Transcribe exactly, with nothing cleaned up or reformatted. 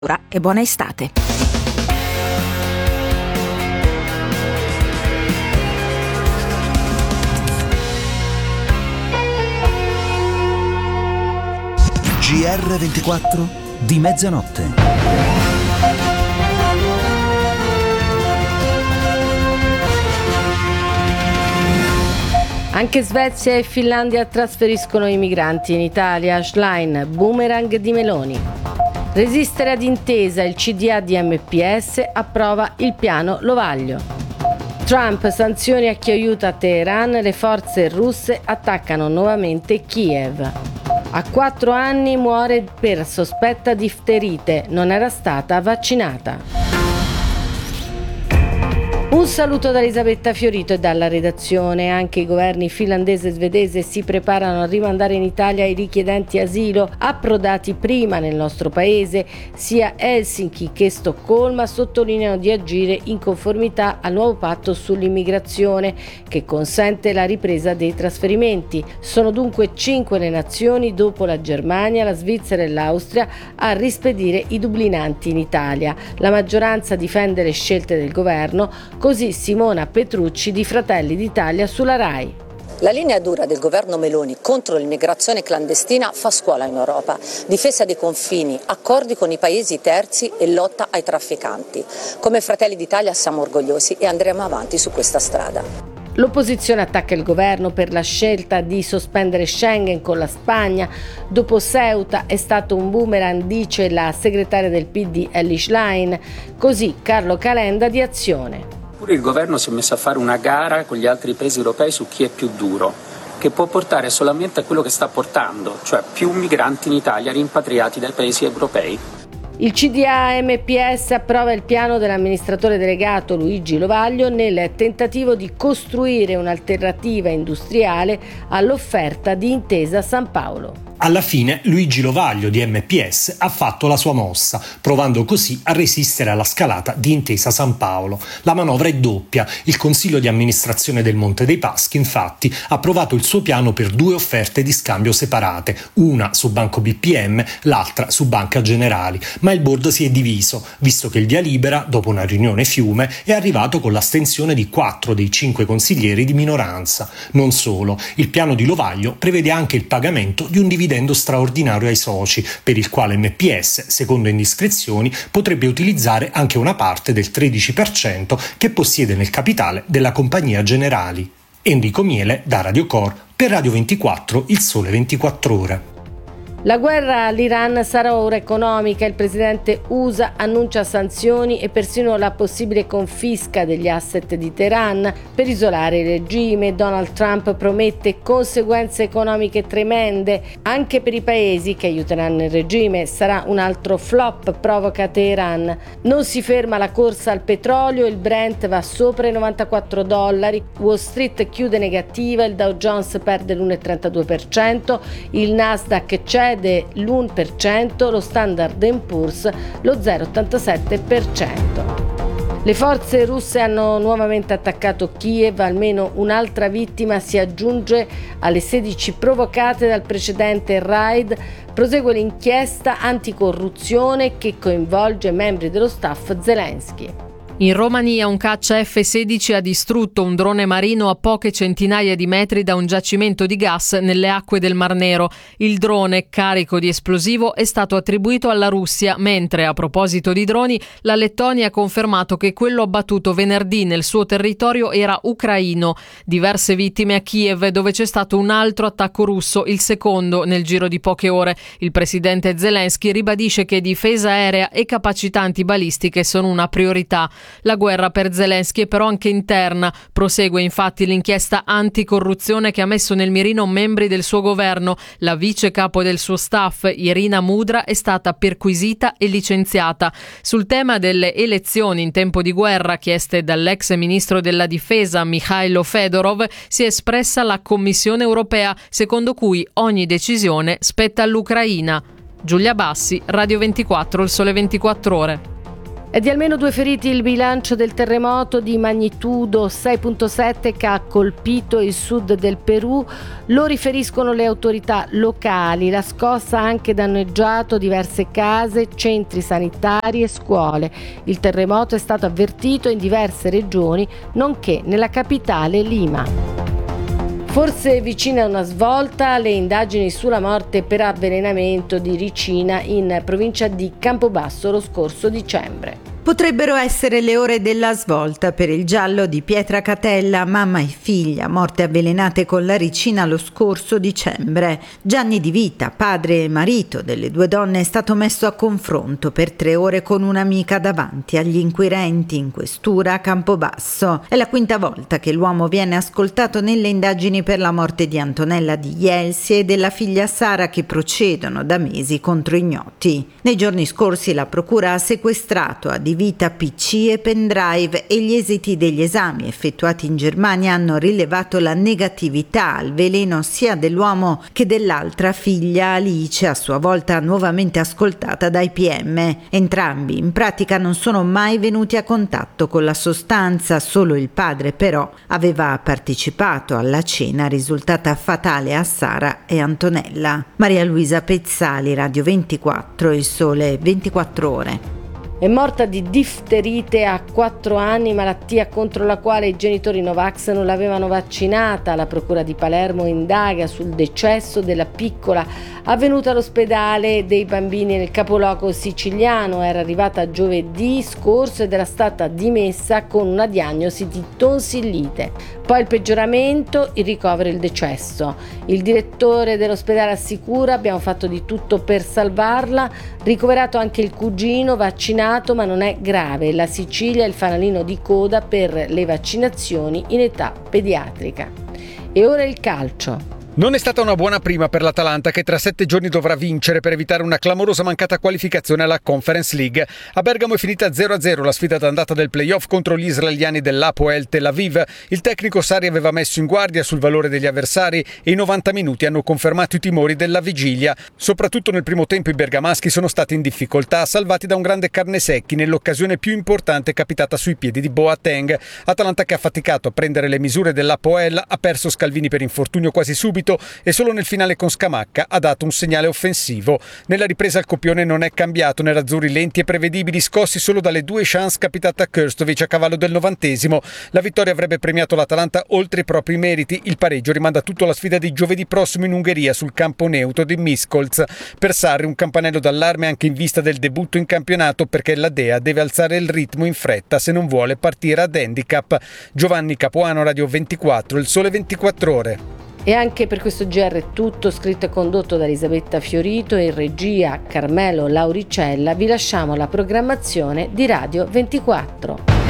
e buona estate. G R ventiquattro di mezzanotte. Anche Svezia e Finlandia trasferiscono i migranti in Italia. Schlein, boomerang di Meloni. Resistere ad intesa, il C D A di M P S approva il piano Lovaglio. Trump, sanzioni a chi aiuta Teheran, le forze russe attaccano nuovamente Kiev. A quattro anni muore per sospetta difterite, non era stata vaccinata. Un saluto da Elisabetta Fiorito e dalla redazione. Anche i governi finlandese e svedese si preparano a rimandare in Italia i richiedenti asilo approdati prima nel nostro paese. Sia Helsinki che Stoccolma sottolineano di agire in conformità al nuovo patto sull'immigrazione che consente la ripresa dei trasferimenti. Sono dunque cinque le nazioni, dopo la Germania, la Svizzera e l'Austria, a rispedire i dublinanti in Italia. La maggioranza difende le scelte del governo. Così Simona Petrucci di Fratelli d'Italia sulla Rai. La linea dura del governo Meloni contro l'immigrazione clandestina fa scuola in Europa. Difesa dei confini, accordi con i paesi terzi e lotta ai trafficanti. Come Fratelli d'Italia siamo orgogliosi e andremo avanti su questa strada. L'opposizione attacca il governo per la scelta di sospendere Schengen con la Spagna. Dopo Ceuta è stato un boomerang, dice la segretaria del P D Elly Schlein. Così Carlo Calenda di Azione. Pure il governo si è messo a fare una gara con gli altri paesi europei su chi è più duro, che può portare solamente a quello che sta portando, cioè più migranti in Italia rimpatriati dai paesi europei. Il C D A M P S approva il piano dell'amministratore delegato Luigi Lovaglio nel tentativo di costruire un'alternativa industriale all'offerta di Intesa San Paolo. Alla fine Luigi Lovaglio di M P S ha fatto la sua mossa, provando così a resistere alla scalata di Intesa San Paolo. La manovra è doppia. Il Consiglio di amministrazione del Monte dei Paschi, infatti, ha approvato il suo piano per due offerte di scambio separate, una su Banco B P M, l'altra su Banca Generali. Ma il board si è diviso, visto che il via libera, dopo una riunione fiume, è arrivato con l'astensione di quattro dei cinque consiglieri di minoranza. Non solo, il piano di Lovaglio prevede anche il pagamento di un dividendo straordinario ai soci, per il quale M P S, secondo indiscrezioni, potrebbe utilizzare anche una parte del tredici per cento che possiede nel capitale della compagnia Generali. Enrico Miele da Radio Cor per Radio ventiquattro, Il Sole ventiquattro Ore. La guerra all'Iran sarà ora economica. Il presidente U S A annuncia sanzioni e persino la possibile confisca degli asset di Teheran per isolare il regime. Donald Trump promette conseguenze economiche tremende anche per i paesi che aiuteranno il regime. Sarà un altro flop, provoca Teheran. Non si ferma la corsa al petrolio, il Brent va sopra i novantaquattro dollari, Wall Street chiude negativa, il Dow Jones perde l'uno virgola trentadue per cento, il Nasdaq cede l'uno per cento, lo Standard and Poor's lo zero virgola ottantasette per cento. Le forze russe hanno nuovamente attaccato Kiev, almeno un'altra vittima si aggiunge alle sedici provocate dal precedente raid. Prosegue l'inchiesta anticorruzione che coinvolge membri dello staff Zelensky. In Romania un caccia F sedici ha distrutto un drone marino a poche centinaia di metri da un giacimento di gas nelle acque del Mar Nero. Il drone, carico di esplosivo, è stato attribuito alla Russia, mentre, a proposito di droni, la Lettonia ha confermato che quello abbattuto venerdì nel suo territorio era ucraino. Diverse vittime a Kiev, dove c'è stato un altro attacco russo, il secondo nel giro di poche ore. Il presidente Zelensky ribadisce che difesa aerea e capacità antibalistiche sono una priorità. La guerra per Zelensky è però anche interna. Prosegue infatti l'inchiesta anticorruzione che ha messo nel mirino membri del suo governo. La vice capo del suo staff, Irina Mudra, è stata perquisita e licenziata. Sul tema delle elezioni in tempo di guerra chieste dall'ex ministro della difesa Mikhailo Fedorov si è espressa la Commissione europea, secondo cui ogni decisione spetta all'Ucraina. Giulia Bassi, Radio ventiquattro, Il Sole ventiquattro Ore. È di almeno due feriti il bilancio del terremoto di magnitudo sei virgola sette che ha colpito il sud del Perù. Lo riferiscono le autorità locali. La scossa ha anche danneggiato diverse case, centri sanitari e scuole. Il terremoto è stato avvertito in diverse regioni, nonché nella capitale Lima. Forse vicina a una svolta le indagini sulla morte per avvelenamento di Ricina in provincia di Campobasso lo scorso dicembre. Potrebbero essere le ore della svolta per il giallo di Pietra Catella, mamma e figlia, morte avvelenate con la ricina lo scorso dicembre. Gianni Di Vita, padre e marito delle due donne, è stato messo a confronto per tre ore con un'amica davanti agli inquirenti in questura a Campobasso. È la quinta volta che l'uomo viene ascoltato nelle indagini per la morte di Antonella Di Ielsi e della figlia Sara, che procedono da mesi contro ignoti. Nei giorni scorsi la procura ha sequestrato a Di Vita P C e pendrive e gli esiti degli esami effettuati in Germania hanno rilevato la negatività al veleno sia dell'uomo che dell'altra figlia Alice, a sua volta nuovamente ascoltata dai P M. Entrambi in pratica non sono mai venuti a contatto con la sostanza, solo il padre però aveva partecipato alla cena risultata fatale a Sara e Antonella. Maria Luisa Pezzali, Radio ventiquattro, Il Sole ventiquattro Ore. È morta di difterite a quattro anni, malattia contro la quale i genitori Novax non l'avevano vaccinata. La procura di Palermo indaga sul decesso della piccola avvenuta all'ospedale dei bambini nel capoluogo siciliano. Era arrivata giovedì scorso ed era stata dimessa con una diagnosi di tonsillite. Poi il peggioramento, il ricovero e il decesso. Il direttore dell'ospedale assicura: abbiamo fatto di tutto per salvarla, ricoverato anche il cugino vaccinato ma non è grave. La Sicilia è il fanalino di coda per le vaccinazioni in età pediatrica. E ora il calcio. Non è stata una buona prima per l'Atalanta, che tra sette giorni dovrà vincere per evitare una clamorosa mancata qualificazione alla Conference League. A Bergamo è finita zero a zero la sfida d'andata del playoff contro gli israeliani dell'Hapoel Tel Aviv. Il tecnico Sarri aveva messo in guardia sul valore degli avversari e i novanta minuti hanno confermato i timori della vigilia. Soprattutto nel primo tempo i bergamaschi sono stati in difficoltà, salvati da un grande Carnesecchi nell'occasione più importante capitata sui piedi di Boateng. Atalanta che ha faticato a prendere le misure dell'Hapoel, ha perso Scalvini per infortunio quasi subito e solo nel finale con Scamacca ha dato un segnale offensivo. Nella ripresa il copione non è cambiato, nerazzurri lenti e prevedibili, scossi solo dalle due chance capitate a Krstovic a cavallo del novantesimo. La vittoria avrebbe premiato l'Atalanta oltre i propri meriti. Il pareggio rimanda tutto alla sfida di giovedì prossimo in Ungheria sul campo neutro di Miskolc. Per Sarri un campanello d'allarme anche in vista del debutto in campionato, perché la Dea deve alzare il ritmo in fretta se non vuole partire ad handicap. Giovanni Capuano, Radio ventiquattro, Il Sole ventiquattro Ore. E anche per questo G R è tutto, scritto e condotto da Elisabetta Fiorito e in regia Carmelo Lauricella. Vi lasciamo la programmazione di Radio ventiquattro.